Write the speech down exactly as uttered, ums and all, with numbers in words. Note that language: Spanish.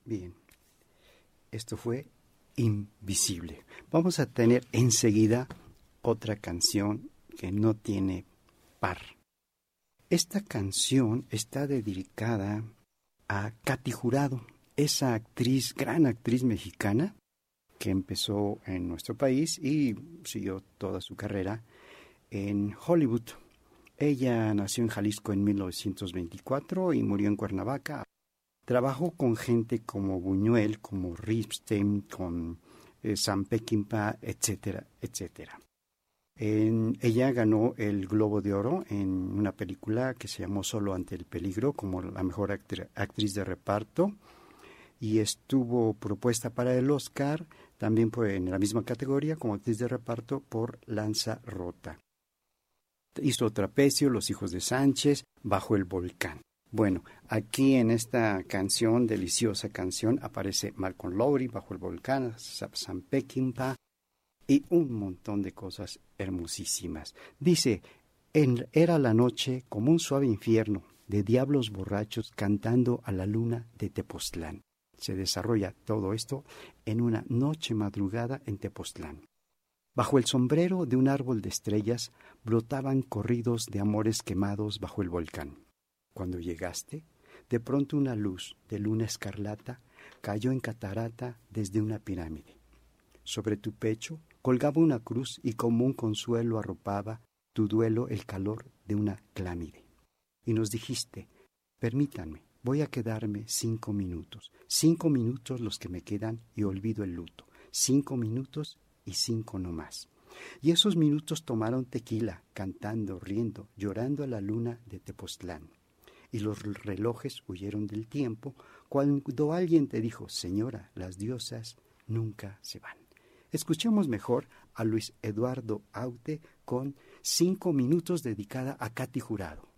Bien, esto fue Invisible. Vamos a tener enseguida otra canción que no tiene par. Esta canción está dedicada a Katy Jurado, esa actriz, gran actriz mexicana que empezó en nuestro país y siguió toda su carrera en Hollywood. Ella nació en Jalisco en mil novecientos veinticuatro y murió en Cuernavaca. Trabajó con gente como Buñuel, como Ripstein, con eh, Sam Peckinpah, etcétera, etcétera. En, ella ganó el Globo de Oro en una película que se llamó Solo ante el peligro como la mejor actri- actriz de reparto y estuvo propuesta para el Oscar también fue en la misma categoría como actriz de reparto por Lanzarrota. Hizo Trapecio, Los hijos de Sánchez, Bajo el volcán. Bueno, aquí en esta canción, deliciosa canción, aparece Malcolm Lowry, Bajo el volcán, Sam Peckinpah y un montón de cosas hermosísimas. Dice, en, era la noche como un suave infierno de diablos borrachos cantando a la luna de Tepoztlán. Se desarrolla todo esto en una noche madrugada en Tepoztlán. Bajo el sombrero de un árbol de estrellas brotaban corridos de amores quemados bajo el volcán. Cuando llegaste, de pronto una luz de luna escarlata cayó en catarata desde una pirámide. Sobre tu pecho colgaba una cruz y como un consuelo arropaba tu duelo el calor de una clámide. Y nos dijiste, permítanme, voy a quedarme cinco minutos. Cinco minutos los que me quedan y olvido el luto. Cinco minutos y cinco no más. Y esos minutos tomaron tequila, cantando, riendo, llorando a la luna de Tepoztlán. Y los relojes huyeron del tiempo cuando alguien te dijo, señora, las diosas nunca se van. Escuchemos mejor a Luis Eduardo Aute con Cinco minutos dedicada a Katy Jurado.